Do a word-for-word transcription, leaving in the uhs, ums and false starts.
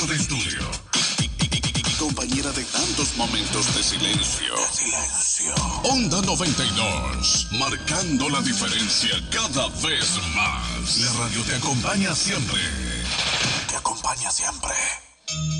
de estudio. Compañera de tantos momentos de silencio. De silencio. Onda noventa y dos, marcando la diferencia cada vez más. La radio te acompaña siempre. Te acompaña siempre.